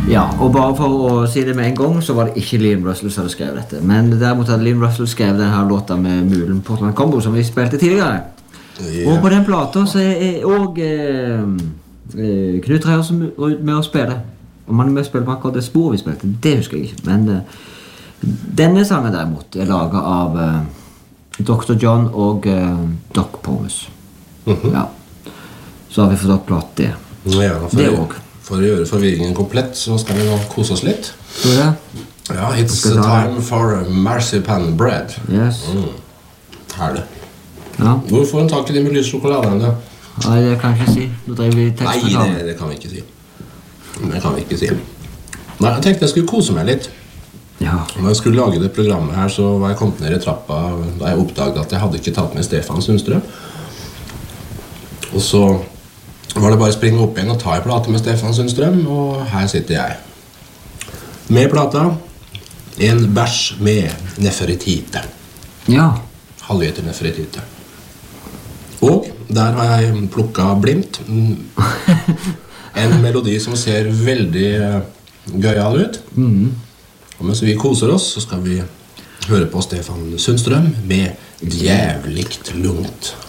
Ja, og bare for å si det med en gang, så var det ikke Leon Russell som hadde skrevet dette. Men derimot hadde Leon Russell skrevet denne låta med Mulen Portland Combo, som vi spilte tidligere. Yeah. Og på den plata så også Knut Reiersen med å spille. Om han er med å spille på akkurat det sporet vi spilte, det husker jeg ikke. Men denne sangen derimot laget av Dr. John og Doc Pomus. Ja. Så har vi fått oppplatt det. Ja, det også. For å gjøre forvirringen komplett, så skal vi nå kose oss litt. Ja, it's time for marzipan bread. Yes. Herlig. Ja. Hvor får en tak i de med lys sjokolade? Nei, det kan jeg ikke si. Nå driver vi tekst. Nei, det kan vi ikke si. Det kan vi ikke si. Nei, jeg tenkte jeg skulle kose meg litt. Ja. Når jeg skulle lage det programmet her, så var jeg kommet ned i trappa da jeg oppdaget at jeg hadde ikke tatt med Stefan Sundstrøm. Og så var det bare å springe opp igjen og ta i plate med Stefan Sundstrøm, og her sitter jeg. Med plata, en bæsj med Neferitite. Ja. Halvliter Neferitite. Og der har jeg plukket blindt en melodi som ser veldig gøyal ut. Og mens vi koser oss, så skal vi høre på Stefan Sundstrøm med Djævligt lungt.